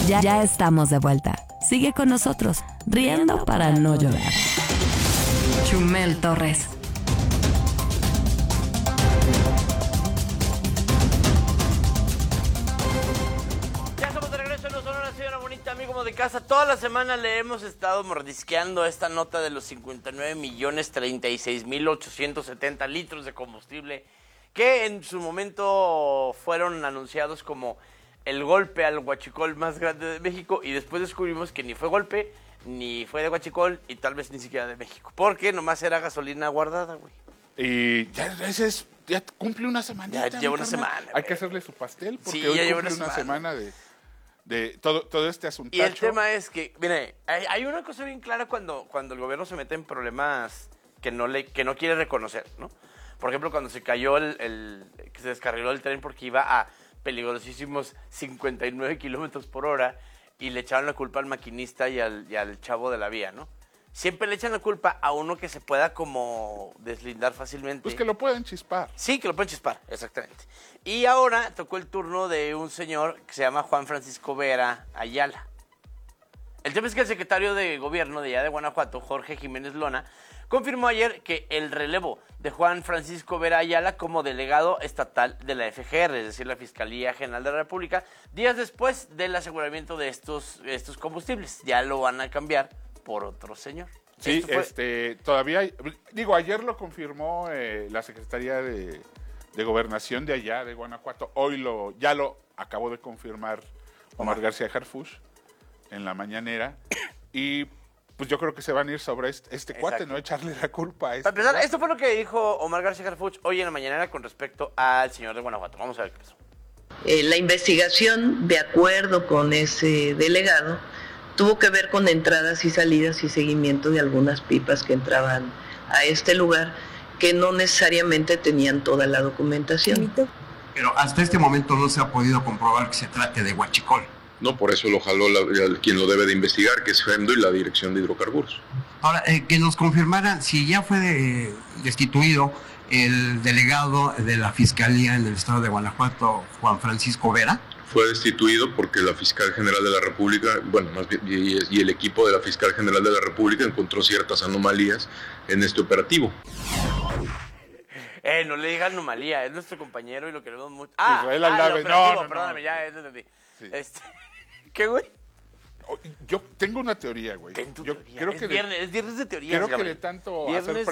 Ya estamos de vuelta. Sigue con nosotros, riendo para no llorar. Chumel Torres. Ya estamos de regreso en Sonora, señora bonita, amigo de casa. Toda la semana le hemos estado mordisqueando esta nota de los 59.036.870 litros de combustible que en su momento fueron anunciados como el golpe al huachicol más grande de México, y después descubrimos que ni fue golpe, ni fue de huachicol, y tal vez ni siquiera de México, porque nomás era gasolina guardada, güey. Y ya cumple una semana. Ya lleva una semana. Hay que hacerle su pastel, porque Sí, hoy ya lleva cumple una semana de todo este asunto. Y el tema es que, mire, hay una cosa bien clara cuando el gobierno se mete en problemas que no quiere reconocer, ¿no? Por ejemplo, cuando se cayó que se descarriló el tren porque iba a peligrosísimos 59 kilómetros por hora y le echaron la culpa al maquinista y al chavo de la vía, ¿no? Siempre le echan la culpa a uno que se pueda como deslindar fácilmente. Pues que lo pueden chispar. Sí, que lo pueden chispar, exactamente. Y ahora tocó el turno de un señor que se llama Juan Francisco Vera Ayala. El tema es que el secretario de gobierno de allá de Guanajuato, Jorge Jiménez Lona, confirmó ayer que el relevo de Juan Francisco Vera Ayala como delegado estatal de la FGR, es decir, la Fiscalía General de la República, días después del aseguramiento de estos combustibles. Ya lo van a cambiar por otro señor. Sí, todavía, ayer lo confirmó la Secretaría de Gobernación de allá, de Guanajuato. Hoy ya lo acabó de confirmar Omar García Harfuch en la mañanera. Y pues yo creo que se van a ir sobre este cuate, no echarle la culpa a este. Para empezar, esto fue lo que dijo Omar García Harfuch hoy en la mañanera con respecto al señor de Guanajuato. Vamos a ver qué pasó. La investigación, de acuerdo con ese delegado, tuvo que ver con entradas y salidas y seguimiento de algunas pipas que entraban a este lugar, que no necesariamente tenían toda la documentación. Pero hasta este momento no se ha podido comprobar que se trate de huachicol. No, por eso lo jaló quien lo debe de investigar, que es FEMDO y la Dirección de Hidrocarburos. Ahora, que nos confirmaran si ya fue destituido el delegado de la Fiscalía en el estado de Guanajuato, Juan Francisco Vera. Fue destituido porque la Fiscal General de la República, bueno, más bien, y el equipo de la Fiscal General de la República encontró ciertas anomalías en este operativo. No le diga anomalía, es nuestro compañero y lo queremos mucho. Israel Aldave, no. Perdóname, ya, entendí. Sí. ¿Qué, güey? Yo tengo una teoría, güey. Creo que es viernes de teoría. Creo que de tanto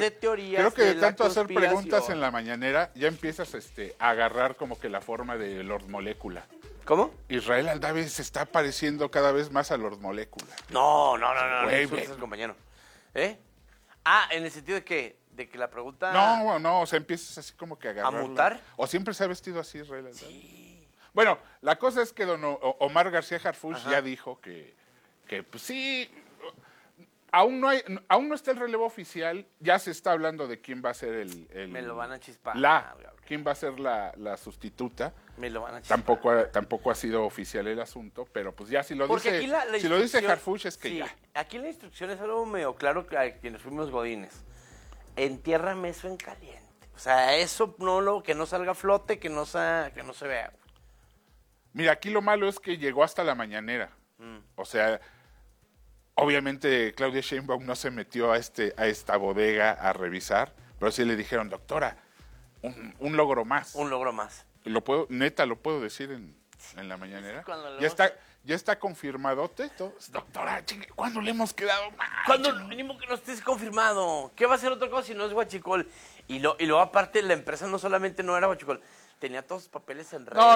hacer de preguntas en la mañanera ya empiezas a agarrar como que la forma de Lord Molecula. ¿Cómo? Israel Aldave se está pareciendo cada vez más a Lord Molecula. No, Güey, es el compañero. En el sentido de que la pregunta... No, o sea, empiezas así como que a agarrar. ¿A mutar? ¿O siempre se ha vestido así Israel Aldave? Sí. Bueno, la cosa es que don Omar García Harfuch ya dijo que pues sí, aún no está el relevo oficial, ya se está hablando de quién va a ser Me lo van a chispar. quién va a ser la sustituta. Me lo van a chispar. Tampoco ha sido oficial el asunto, pero pues ya si lo Porque dice Harfuch es que sí, ya. Aquí la instrucción es algo medio claro que a quienes fuimos godines. Entiérrame eso en caliente. O sea, eso que no salga a flote, que no se vea. Mira, aquí lo malo es que llegó hasta la mañanera. O sea, obviamente Claudia Sheinbaum no se metió a esta bodega a revisar, pero sí le dijeron, doctora, un logro más. Un logro más. Lo puedo decir en la mañanera. Ya está confirmadote. Doctora, ¿cuándo le hemos quedado mal? Cuando mínimo que no estés confirmado. ¿Qué va a ser otra cosa si no es huachicol? Y luego aparte la empresa no solamente no era huachicol, tenía todos los papeles en regla.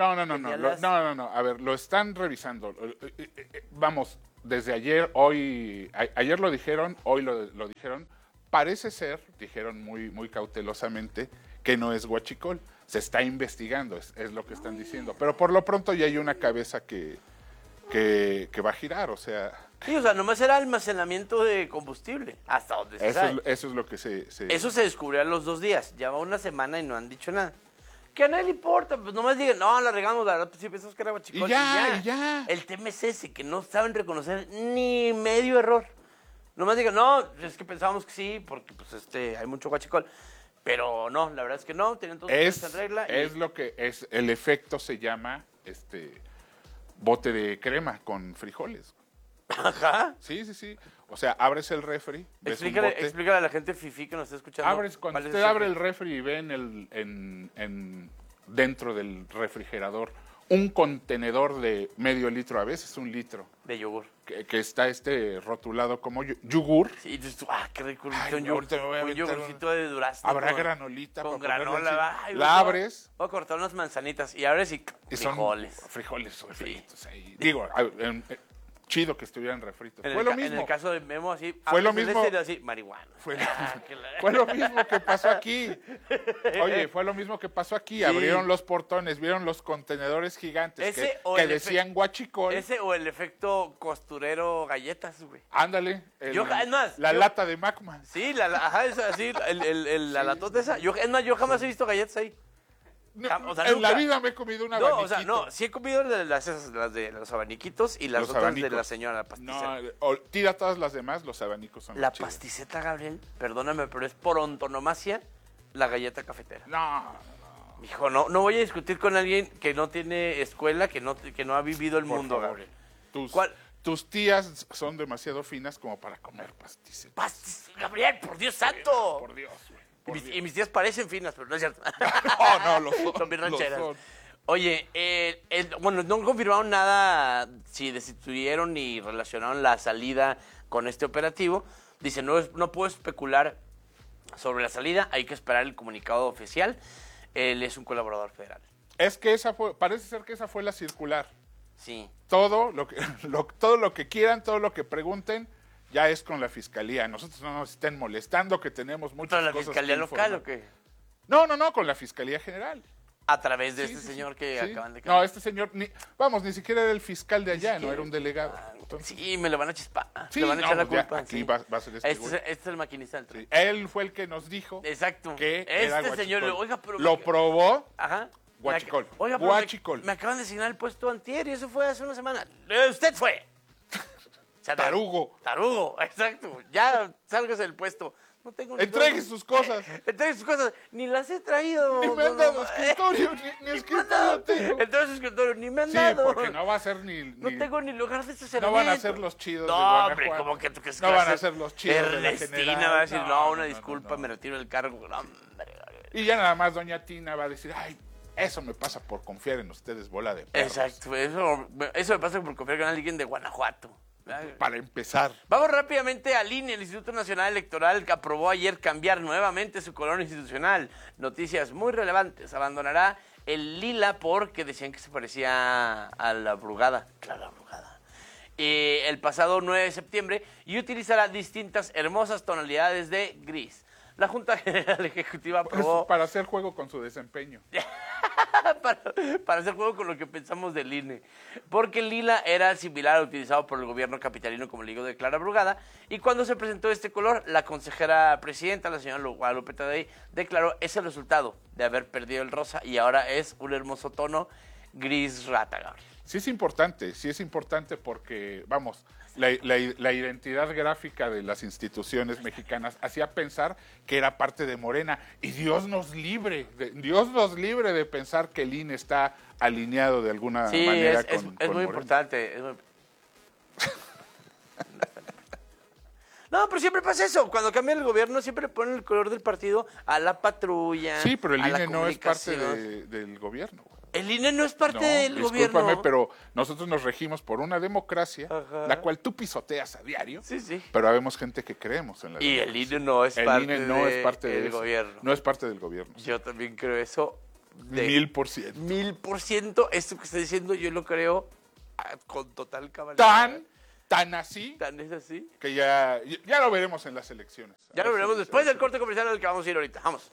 No. A ver, lo están revisando. Vamos, desde ayer, ayer lo dijeron, hoy lo dijeron. Parece ser, dijeron muy, muy cautelosamente, que no es huachicol. Se está investigando, es lo que están diciendo. Pero por lo pronto ya hay una cabeza que va a girar, o sea... Sí, o sea, nomás era almacenamiento de combustible, hasta donde se sabe. Eso es lo que Eso se descubrió a los 2 días, ya va una semana y no han dicho nada. Que a nadie le importa, pues nomás digan, no, la regamos, la verdad, pues sí pensamos que era huachicol. Y ya. El tema es ese, que no saben reconocer ni medio error. Nomás digan, no, es que pensábamos que sí, porque pues hay mucho huachicol. Pero no, la verdad es que no, tienen todos los papeles en regla. Es lo que es, el efecto se llama, bote de crema con frijoles. Ajá. Sí. O sea, abres el refri, ves un bote. Explícale a la gente fifí que nos está escuchando. Cuando usted abre el refri y ve dentro del refrigerador un contenedor de medio litro, a veces 1 litro. De yogur. Que está rotulado como yogur. Sí, y tú, qué rico. Ahorita me voy a un meter yogurcito de durazno. Habrá granolita. Con para granola. la abres. Voy a cortar unas manzanitas y abres y frijoles. Frijoles refritos Sí. ahí. Digo, chido que estuvieran refritos. En Fue lo mismo. En el caso de Memo, así. Fue lo mismo. Así, marihuana. Fue lo mismo que pasó aquí. Oye, fue lo mismo que pasó aquí. Sí. Abrieron los portones, vieron los contenedores gigantes que decían guachicol. Ese o el efecto costurero galletas, güey. Ándale. La lata de Macma. Sí, la latota esa. Yo jamás he visto galletas ahí. O sea, en la vida me he comido un abaniquito. O sea, sí he comido las de los abaniquitos y las otras de la señora, la pasticeta. No, tira todas las demás, los abanicos son la chidos. pasticeta, Gabriel, perdóname, pero es por antonomasia la galleta cafetera. No. Hijo, no voy a discutir con alguien que no tiene escuela, que no ha vivido el mundo, favor. Gabriel. Tus tías son demasiado finas como para comer pasticeta. Gabriel, por Dios santo. Por Dios, güey. Y mis tías parecen finas, pero no es cierto. No, lo son. Son bien rancheras. Oye, no confirmaron nada si destituyeron ni relacionaron la salida con este operativo. Dice, no puedo especular sobre la salida, hay que esperar el comunicado oficial. Él es un colaborador federal. Es que parece ser que esa fue la circular. Sí. Todo lo que quieran, todo lo que pregunten, ya es con la fiscalía. Nosotros no nos estén molestando, que tenemos muchas cosas. ¿Con la fiscalía local o qué? No, con la fiscalía general. A través de señor que acaban de cambiar. No, este señor, ni siquiera era el fiscal de allá, no era un delegado. Entonces, sí, me lo van a chispar. Sí, le van a echar la culpa. Aquí va a ser este es el maquinista del tren. Sí, él fue el que nos dijo. Exacto. Que era guachicol. Señor, oiga, pero lo probó. Ajá. Guachicol. Oiga, pero guachicol. Me acaban de asignar el puesto antier y eso fue hace una semana. Usted fue. Tarugo, exacto. Ya sálgase del puesto. No tengo Entregue sus cosas. Ni las he traído. Ni me han dado escritorio, ni escritorio tengo. Entonces escritorio, ni me han dado. Sí, porque no va a ser ni... No tengo ni lugar de estacionamiento. No van a ser los chidos de Guanajuato. Hombre, como que tú que no van a ser los chidos de la general. Va a decir, una disculpa, me retiro del cargo. No, hombre. Y ya nada más doña Tina va a decir, eso me pasa por confiar en ustedes, bola de perros. Exacto, eso me pasa por confiar con alguien de Guanajuato. Para empezar. Vamos rápidamente al INE. El Instituto Nacional Electoral que aprobó ayer cambiar nuevamente su color institucional. Noticias muy relevantes. Abandonará el lila porque decían que se parecía a la Brugada. Claro, la Brugada. El pasado 9 de septiembre y utilizará distintas hermosas tonalidades de gris. La Junta General Ejecutiva aprobó... Para hacer juego con su desempeño. para hacer juego con lo que pensamos del INE. Porque el lila era similar al utilizado por el gobierno capitalino, como le digo, de Clara Brugada. Y cuando se presentó este color, la consejera presidenta, la señora Guadalupe Tadei, declaró es el resultado de haber perdido el rosa y ahora es un hermoso tono gris rata, Gabriel. Sí es importante porque, vamos, la identidad gráfica de las instituciones mexicanas hacía pensar que era parte de Morena. Y Dios nos libre de pensar que el INE está alineado de alguna manera con muy Morena. Importante. No, pero siempre pasa eso. Cuando cambia el gobierno siempre ponen el color del partido a la patrulla. Sí, pero el INE no es parte del gobierno. El INE no es parte del gobierno. Discúlpame, pero nosotros nos regimos por una democracia, la cual tú pisoteas a diario. Sí. Pero habemos gente que creemos en la democracia. Y el INE no es parte del gobierno. No es parte del gobierno. Yo también creo eso. 1000%. 1000%. Esto que está diciendo yo lo creo con total cabalidad. Tan así. Tan es así. Que ya lo veremos en las elecciones. Ya lo veremos después del corte comercial al que vamos a ir ahorita. Vamos.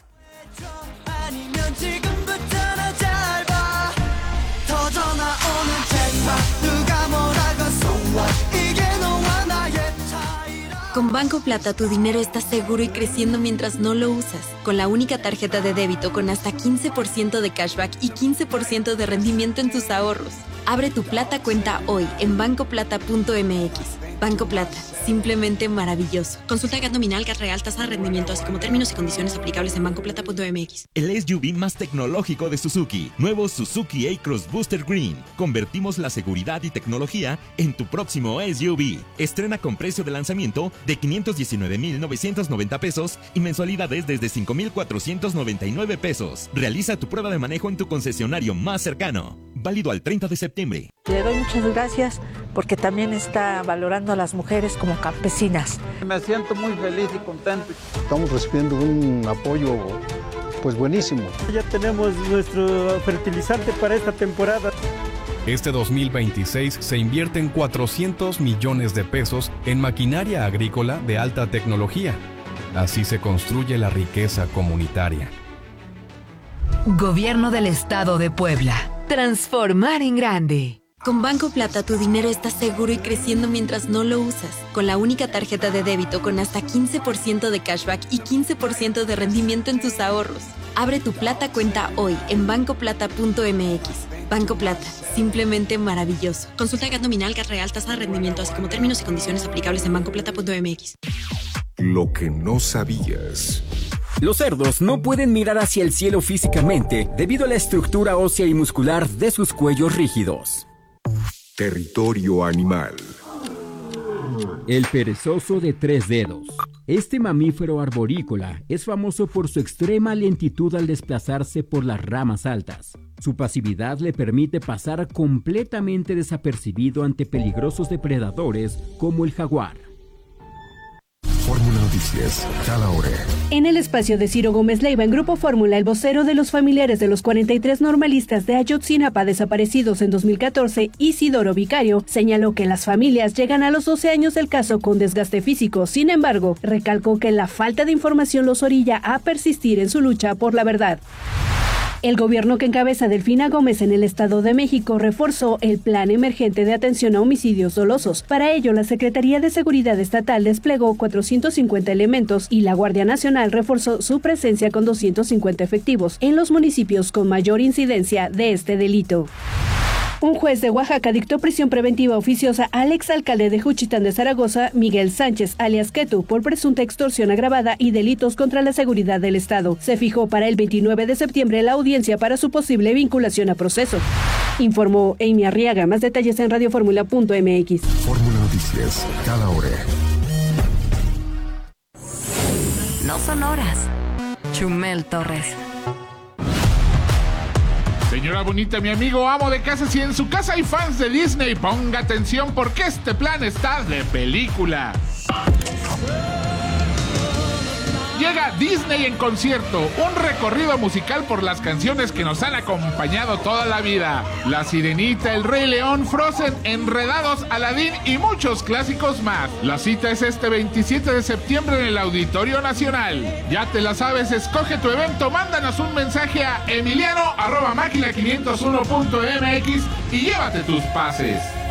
Con Banco Plata tu dinero está seguro y creciendo mientras no lo usas. Con la única tarjeta de débito con hasta 15% de cashback y 15% de rendimiento en tus ahorros. Abre tu Plata cuenta hoy en bancoplata.mx. Banco Plata, simplemente maravilloso. Consulta GAT nominal, GAT real, tasa de rendimiento, así como términos y condiciones aplicables en bancoplata.mx. El SUV más tecnológico de Suzuki. Nuevo Suzuki A-Cross Booster Green. Convertimos la seguridad y tecnología en tu próximo SUV. Estrena con precio de lanzamiento de 519,990 pesos y mensualidades desde 5,499 pesos. Realiza tu prueba de manejo en tu concesionario más cercano. Válido al 30 de septiembre. Le doy muchas gracias porque también está valorando a las mujeres como campesinas. Me siento muy feliz y contento. Estamos recibiendo un apoyo pues buenísimo. Ya tenemos nuestro fertilizante para esta temporada. Este 2026 se invierten 400 millones de pesos en maquinaria agrícola de alta tecnología. Así se construye la riqueza comunitaria. Gobierno del Estado de Puebla. Transformar en grande. Con Banco Plata tu dinero está seguro y creciendo mientras no lo usas. Con la única tarjeta de débito con hasta 15% de cashback y 15% de rendimiento en tus ahorros. Abre tu Plata cuenta hoy en bancoplata.mx. Banco Plata, simplemente maravilloso. Consulta GAT nominal, GAT real, tasa de rendimiento, así como términos y condiciones aplicables en bancoplata.mx. Lo que no sabías. Los cerdos no pueden mirar hacia el cielo físicamente debido a la estructura ósea y muscular de sus cuellos rígidos. Territorio animal. El perezoso de 3 dedos. Este mamífero arborícola es famoso por su extrema lentitud al desplazarse por las ramas altas. Su pasividad le permite pasar completamente desapercibido ante peligrosos depredadores como el jaguar. Fórmula Noticias, cada hora. En el espacio de Ciro Gómez Leiva en Grupo Fórmula, el vocero de los familiares de los 43 normalistas de Ayotzinapa desaparecidos en 2014, Isidoro Vicario, señaló que las familias llegan a los 12 años del caso con desgaste físico. Sin embargo, recalcó que la falta de información los orilla a persistir en su lucha por la verdad. El gobierno que encabeza Delfina Gómez en el Estado de México reforzó el Plan Emergente de Atención a Homicidios Dolosos. Para ello, la Secretaría de Seguridad Estatal desplegó 450 elementos y la Guardia Nacional reforzó su presencia con 250 efectivos en los municipios con mayor incidencia de este delito. Un juez de Oaxaca dictó prisión preventiva oficiosa al exalcalde de Juchitán de Zaragoza, Miguel Sánchez, alias Ketu, por presunta extorsión agravada y delitos contra la seguridad del Estado. Se fijó para el 29 de septiembre la audiencia para su posible vinculación a proceso. Informó Amy Arriaga. Más detalles en radioformula.mx. Fórmula Noticias, cada hora. No son horas. Chumel Torres. Señora bonita, mi amigo amo de casa, si en su casa hay fans de Disney, ponga atención porque este plan está de película. Llega Disney en concierto, un recorrido musical por las canciones que nos han acompañado toda la vida. La Sirenita, El Rey León, Frozen, Enredados, Aladín y muchos clásicos más. La cita es este 27 de septiembre en el Auditorio Nacional. Ya te la sabes, escoge tu evento, mándanos un mensaje a emiliano@máquina501.mx y llévate tus pases.